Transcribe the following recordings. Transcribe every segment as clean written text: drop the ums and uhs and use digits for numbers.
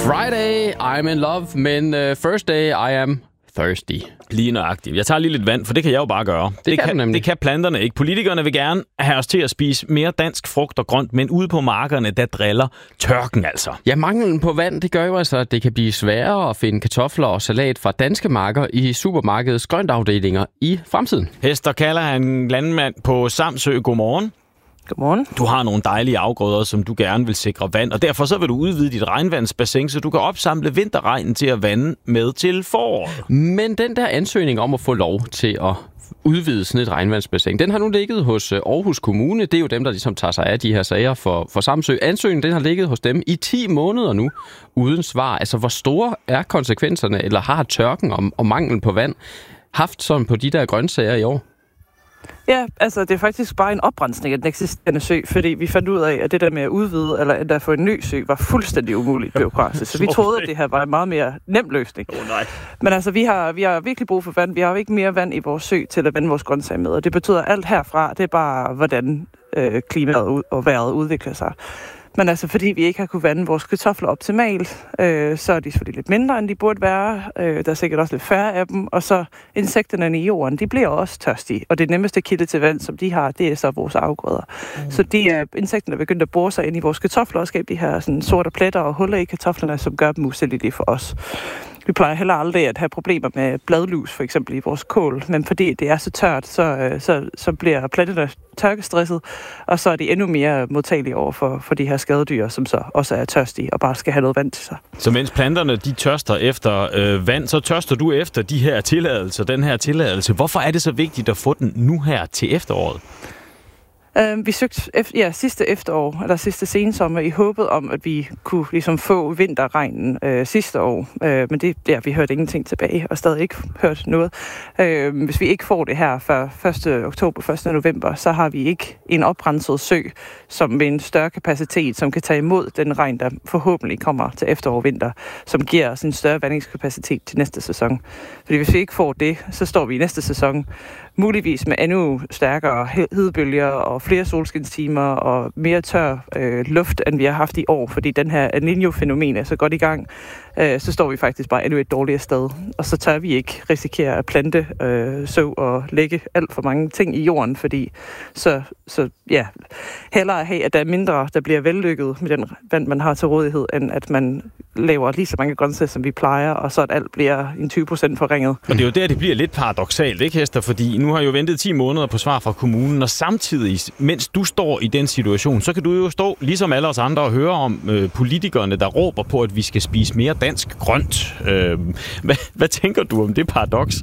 Friday, I'm in love, men first day, I am thirsty. Lige nøjagtigt. Jeg tager lige lidt vand, for det kan jeg jo bare gøre. Det kan planterne ikke. Politikerne vil gerne have os til at spise mere dansk frugt og grønt, men ude på markerne, der driller tørken altså. Ja, manglen på vand, det gør jo altså, at det kan blive sværere at finde kartofler og salat fra danske marker i supermarkedets grøntafdelinger i fremtiden. Hester Kaller er en landmand på Samsø. Godmorgen. Godmorgen. Du har nogle dejlige afgrøder, som du gerne vil sikre vand, og derfor så vil du udvide dit regnvandsbassin, så du kan opsamle vinterregnen til at vande med til foråret. Men den der ansøgning om at få lov til at udvide sådan et regnvandsbassin, den har nu ligget hos Aarhus Kommune. Det er jo dem, der ligesom tager sig af de her sager for Samsø. Ansøgningen, den har ligget hos dem i 10 måneder nu, uden svar. Altså, hvor store er konsekvenserne, eller har tørken og manglen på vand haft sådan på de der grøntsager i år? Ja, altså det er faktisk bare en oprensning af den eksisterende sø, fordi vi fandt ud af, at det der med at udvide eller endda få en ny sø var fuldstændig umuligt bureaukratisk. Så vi troede, at det her var en meget mere nem løsning. Nej. Men altså, vi har virkelig brug for vand. Vi har jo ikke mere vand i vores sø til at vande vores grøntsager med, og det betyder alt herfra, det er bare, hvordan klimaet og vejret udvikler sig. Men altså, fordi vi ikke har kunne vande vores kartofler optimalt, så er de selvfølgelig lidt mindre, end de burde være. Der er sikkert også lidt færre af dem. Og så insekterne i jorden, de bliver også tørstige. Og det nemmeste kilde til vand, som de har, det er så vores afgrøder. Så insekterne er begyndt at bore sig ind i vores kartofler og skabe de her sådan, sorte pletter og huller i kartoflerne, som gør dem usælgelige for os. Vi plejer heller aldrig at have problemer med bladlus, for eksempel i vores kål, men fordi det er så tørt, så bliver planterne tørkestresset, og så er de endnu mere modtagelige over for de her skadedyr, som så også er tørstige og bare skal have noget vand til sig. Så mens planterne de tørster efter vand, så tørster du efter den her tilladelse. Hvorfor er det så vigtigt at få den nu her til efteråret? Vi søgte sidste efterår, eller sidste sensommer, i håbet om, at vi kunne ligesom få vinterregnen sidste år. Men vi hørte ingenting tilbage, og stadig ikke hørt noget. Hvis vi ikke får det her før 1. oktober, 1. november, så har vi ikke en oprenset sø, som med en større kapacitet, som kan tage imod den regn, der forhåbentlig kommer til efterår og vinter, som giver os en større vandingskapacitet til næste sæson. Fordi hvis vi ikke får det, så står vi i næste sæson muligvis med endnu stærkere hedebølger og flere solskinstimer og mere tør luft, end vi har haft i år, fordi den her El Niño-fænomen er så godt i gang, så står vi faktisk bare endnu et dårligere sted. Og så tør vi ikke risikere at plante, så og lægge alt for mange ting i jorden, fordi så hellere have, at der er mindre, der bliver vellykket med den vand, man har til rådighed, end at man laver lige så mange grøntsager, som vi plejer, og så at alt bliver en 20% forringet. Og det er jo der, det bliver lidt paradoksalt, ikke Hester? Fordi nu har jeg jo ventet 10 måneder på svar fra kommunen, og samtidig, mens du står i den situation, så kan du jo stå, ligesom alle os andre, og høre om politikerne, der råber på, at vi skal spise mere dansk grønt. Hvad tænker du om det paradoks?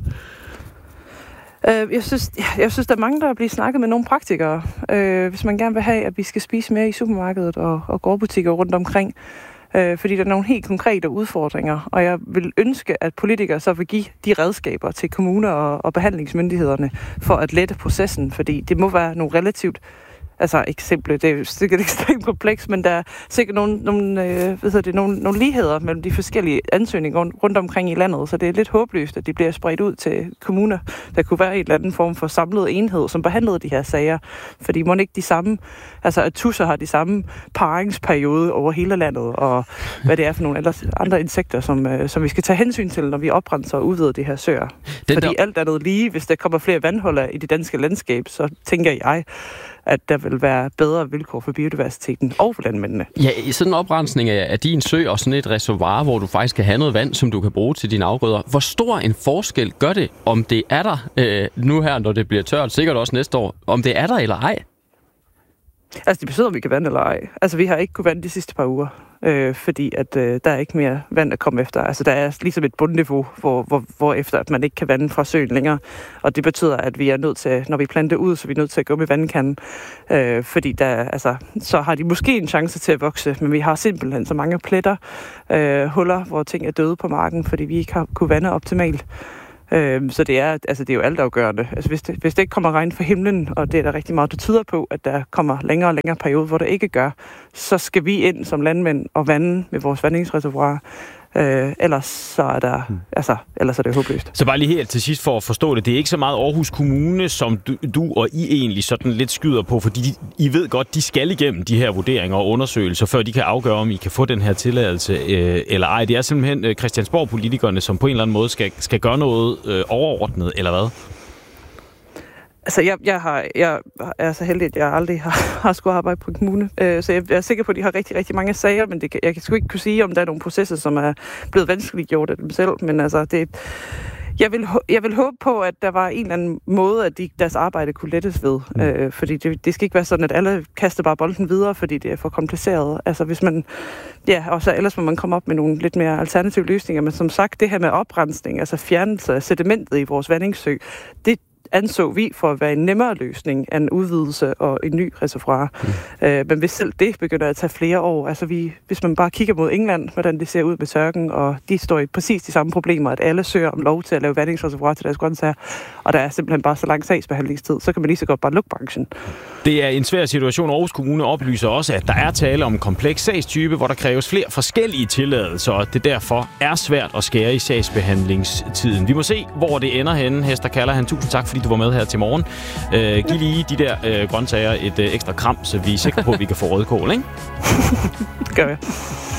Jeg synes, der er mange, der bliver snakket med nogle praktikere. Hvis man gerne vil have, at vi skal spise mere i supermarkedet og gårdbutikker rundt omkring, fordi der er nogle helt konkrete udfordringer, og jeg vil ønske, at politikere så vil give de redskaber til kommuner og behandlingsmyndighederne for at lette processen, fordi det må være nogle relativt eksempler, det er jo sikkert ekstremt kompleks, men der er sikkert nogle ligheder mellem de forskellige ansøgninger rundt omkring i landet, så det er lidt håbløst, at de bliver spredt ud til kommuner. Der kunne være en eller anden form for samlet enhed, som behandlede de her sager, fordi må ikke de samme, at tusser har de samme paringsperiode over hele landet, og hvad det er for nogle andre insekter, som vi skal tage hensyn til, når vi oprenser og udvider de her søer. Fordi alt andet lige, hvis der kommer flere vandhuller i det danske landskab, så tænker jeg, at der vil være bedre vilkår for biodiversiteten og for landmændene. Ja, sådan en oprensning af din sø og sådan et reservoir, hvor du faktisk kan have noget vand, som du kan bruge til dine afgrøder. Hvor stor en forskel gør det, om det er der nu her, når det bliver tørt, sikkert også næste år, om det er der eller ej? Altså, det betyder, om vi kan vande eller ej. Altså, vi har ikke kunnet vande de sidste par uger, fordi at der er ikke mere vand at komme efter. Altså, der er ligesom et bundniveau, hvor efter at man ikke kan vande fra søen længere. Og det betyder, at vi er nødt til, når vi planter ud, så er vi nødt til at gå med vandkanden. Fordi så har de måske en chance til at vokse, men vi har simpelthen så mange pletter, huller, hvor ting er døde på marken, fordi vi ikke har kunnet vande optimalt. Så det er jo altafgørende. Altså, hvis det ikke kommer regn fra himlen, og det er der rigtig meget, der tyder på, at der kommer længere og længere periode, hvor det ikke gør, så skal vi ind som landmænd og vande med vores vandingsreservoir. Ellers så er det håbløst. Så bare lige helt til sidst for at forstå det. Det er ikke så meget Aarhus Kommune, som du og I egentlig sådan lidt skyder på, fordi I ved godt, de skal igennem de her vurderinger og undersøgelser, før de kan afgøre, om I kan få den her tilladelse eller ej. Det er simpelthen Christiansborg-politikerne, som på en eller anden måde skal gøre noget overordnet, eller hvad? Altså, jeg er så heldig, at jeg aldrig har skulle arbejde på en kommune. Så jeg er sikker på, at de har rigtig, rigtig mange sager, men jeg kan sgu ikke kunne sige, om der er nogle processer, som er blevet vanskeligt gjort af dem selv. Men altså, jeg vil håbe på, at der var en eller anden måde, at deres arbejde kunne lettes ved. Fordi det skal ikke være sådan, at alle kaster bare bolden videre, fordi det er for kompliceret. Altså, hvis man... Ja, og så ellers må man komme op med nogle lidt mere alternative løsninger. Men som sagt, det her med oprensning, altså fjernelse af sedimentet i vores vandingssø, det anså vi for at være en nemmere løsning end udvidelse og en ny reservoir. Men hvis selv det begynder at tage flere år, altså hvis man bare kigger mod England, hvordan det ser ud med tørken, og de står i præcis de samme problemer, at alle søger om lov til at lave vandingsreservoir til deres grøntsager, og der er simpelthen bare så lang sagsbehandlingstid, så kan man lige så godt bare lukke branchen. Det er en svær situation. Aarhus Kommune oplyser også, at der er tale om en kompleks sagstype, hvor der kræves flere forskellige tilladelser, og det derfor er svært at skære i sagsbehandlingstiden. Vi må se, hvor det ender henne. Hester Callahan, tusind tak, fordi du var med her til morgen. Giv lige de der grøntsager et ekstra kram, så vi er sikre på, at vi kan få rødkål, ikke? Det gør jeg.